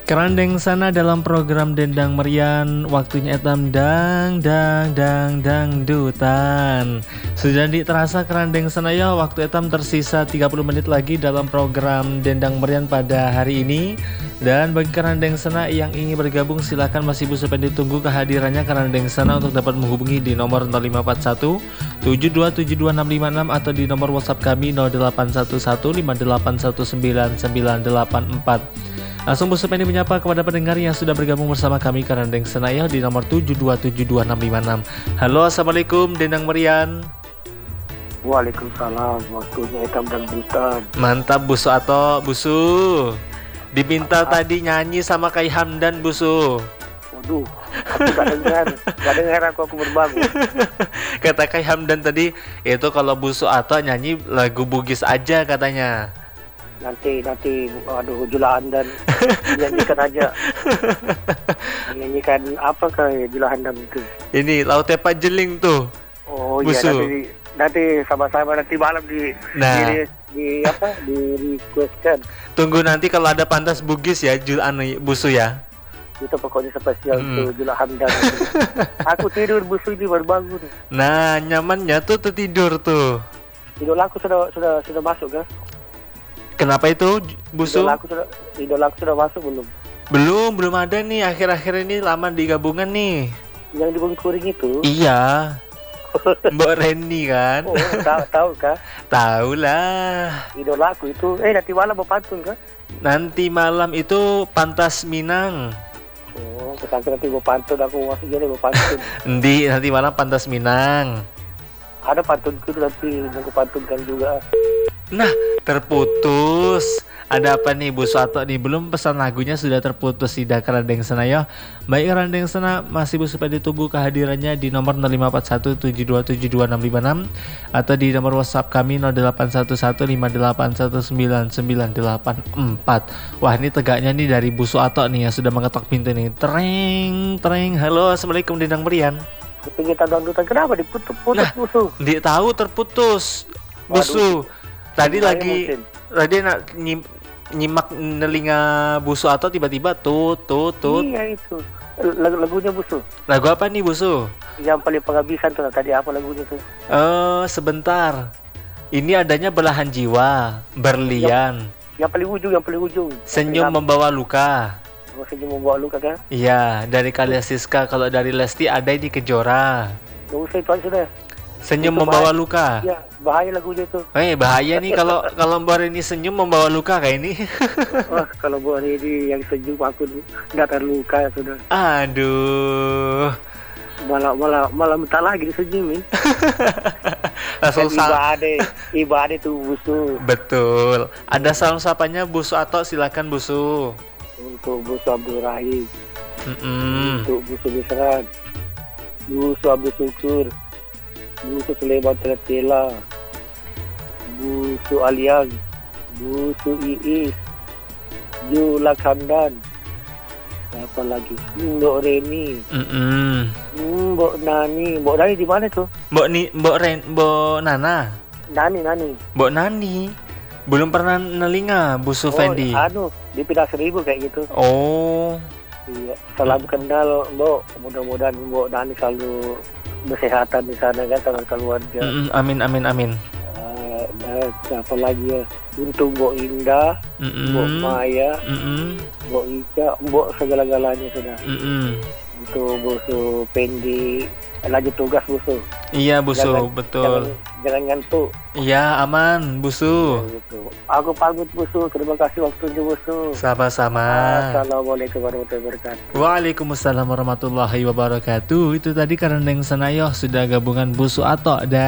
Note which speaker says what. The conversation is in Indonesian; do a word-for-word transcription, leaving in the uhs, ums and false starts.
Speaker 1: Kerandeng sana dalam program Dendang Merian, waktunya etam dang dang dang dang dutan. Sudah di terasa kerandeng sana ya, waktu etam tersisa tiga puluh menit lagi dalam program Dendang Merian pada hari ini. Dan bagi kerandeng sana yang ingin bergabung silahkan masih bisa ditunggu kehadirannya kerandeng sana untuk dapat menghubungi di nomor nol lima empat satu tujuh dua tujuh dua enam lima enam atau di nomor WhatsApp kami nol delapan satu satu lima delapan satu sembilan sembilan delapan empat. Langsung Bu Supeni menyapa kepada pendengar yang sudah bergabung bersama kami Kerandeng Senaya di nomor tujuh dua tujuh dua enam lima enam. Halo, assalamualaikum Dendang Merian.
Speaker 2: Waalaikumsalam, waktunya etam dan butan.
Speaker 1: Mantap Busu atau Busu. Diminta ah. tadi nyanyi sama Kai Hamdan Busu.
Speaker 2: Waduh, aku gak dengar, gak dengar aku aku berbangun.
Speaker 1: Kata Kai Hamdan tadi itu kalau Busu atau nyanyi lagu Bugis aja katanya.
Speaker 2: Nanti nanti aduh Julahan dan nyanyikan aja. Nyanyikan apa kayak Julahan dan itu.
Speaker 1: Ini Laut Tepa Jeling tuh.
Speaker 2: Oh
Speaker 1: Busu.
Speaker 2: iya, nanti nanti sama-sama nanti malam di
Speaker 1: nah.
Speaker 2: di, di apa di requestkan.
Speaker 1: Tunggu nanti kalau ada pantas Bugis ya Julan Busu ya.
Speaker 2: Itu pokoknya spesial
Speaker 1: hmm.
Speaker 2: tuh Julahan dan aku tidur Busu ini baru bangun.
Speaker 1: Nah nyamannya tuh tidur tuh.
Speaker 2: Tidur aku sudah sudah sudah masuk kan?
Speaker 1: Kenapa itu Busu?
Speaker 2: Idola aku sudah, idola aku sudah masuk belum?
Speaker 1: Belum, belum ada nih. Akhir-akhir ini lama di gabungan nih.
Speaker 2: Yang di Bumi Kuring itu?
Speaker 1: Iya. Mbak Reni kan?
Speaker 2: Oh, tahu tahu kah?
Speaker 1: Tahu lah.
Speaker 2: Idola aku itu. Eh nanti malam mau pantun kah?
Speaker 1: Nanti malam itu Pantas Minang.
Speaker 2: Oh, kita nanti mau pantun aku masih jadi mau pantun.
Speaker 1: Nanti nanti malam Pantas Minang.
Speaker 2: Ada pantunku nanti mau pantunkan juga.
Speaker 1: Nah, terputus. Ada apa nih Bu Suato nih? Belum pesan lagunya sudah terputus di Kerandeng Senaya. Baik Kerandeng Sena masih Bu supaya ditunggu kehadirannya di nomor nol lima empat satu tujuh dua tujuh dua enam lima enam atau di nomor WhatsApp kami nol delapan satu satu lima delapan satu sembilan sembilan delapan empat. Wah, ini tegaknya nih dari Bu Suato nih yang sudah mengetok pintu nih. Tereng, tereng. Halo, assalamualaikum Dendang Merian.
Speaker 2: Kita dangdutan kenapa diputus-putus
Speaker 1: nah,
Speaker 2: Busu?
Speaker 1: Dia tahu terputus. Busu. Tadi Mungkin. lagi tadi nak nyim, nyimak nelinga Busu atau tiba-tiba tut tut tut.
Speaker 2: Iya itu. Lagu-lagunya Busu.
Speaker 1: Lagu apa nih Busu?
Speaker 2: Yang paling penghabisan tuh tadi apa lagunya tuh?
Speaker 1: Eh, uh, sebentar. Ini adanya Belahan Jiwa, Berlian.
Speaker 2: Yang, yang paling ujung, yang paling ujung.
Speaker 1: Senyum
Speaker 2: yang
Speaker 1: Membawa Luka.
Speaker 2: Oh, Senyum Membawa Luka kan?
Speaker 1: Iya, dari Kalia Siska. Kalau dari Lesti ada di Kejora.
Speaker 2: Gak usah itu aja sudah.
Speaker 1: Senyum
Speaker 2: itu
Speaker 1: Membawa
Speaker 2: bahaya.
Speaker 1: Luka.
Speaker 2: Ya, bahaya lagunya itu.
Speaker 1: Eh, bahaya nih kalau kalau Mbak Reni senyum membawa luka kayak ini.
Speaker 2: Wah, kalau Mbak Reni yang senyum aku nggak terluka ya sudah.
Speaker 1: Aduh.
Speaker 2: Malah malah malah minta lagi disenyumin.
Speaker 1: Langsung
Speaker 2: ibadah, ibadah tuh Busu.
Speaker 1: Betul. Ada salam sapanya Busu atau silakan Busu.
Speaker 2: Untuk Busu Abdul Rahim.
Speaker 1: Mm-mm.
Speaker 2: Untuk Busu Bisran. Busu Abdul Syukur. Busu Sulaiman Telatela, Busu Aliang, Busu Iis, Julak Hamdan, apa lagi? Mbok Reni,
Speaker 1: mm
Speaker 2: Mbok Nani, Mbok Nani di mana tuh?
Speaker 1: Mbok ni, Mbok Ren, Mbok Nana.
Speaker 2: Nani Nani.
Speaker 1: Mbok Nani, belum pernah nelinga Busu
Speaker 2: oh,
Speaker 1: Fendi.
Speaker 2: Anu, di Pindah Seribu kayak gitu.
Speaker 1: Oh.
Speaker 2: Iya, salam kenal Mbok. Mudah-mudahan Mbok Nani selalu kesehatan di sana kan sama keluarga.
Speaker 1: Mm-mm, amin amin amin.
Speaker 2: Uh, nah, apa lagi ya? Untuk Mbok Indah,
Speaker 1: Mm-mm.
Speaker 2: Mbok Maya,
Speaker 1: Mm-mm.
Speaker 2: Mbok Ica, Mbok segala-galanya sudah.
Speaker 1: Mm-mm.
Speaker 2: Untuk Busu Pendi lanjut tugas Busu.
Speaker 1: Iya Busu,
Speaker 2: jangan,
Speaker 1: betul.
Speaker 2: Jangan, jangan ngantuk.
Speaker 1: Iya aman Busu.
Speaker 2: Ya, gitu. Aku pamit Busu. Terima kasih waktunya Busu.
Speaker 1: Sama-sama.
Speaker 2: Assalamualaikum warahmatullahi wabarakatuh.
Speaker 1: Waalaikumsalam warahmatullahi wabarakatuh. Itu tadi Kerandeng Senayo sudah gabungan Busu Ato dan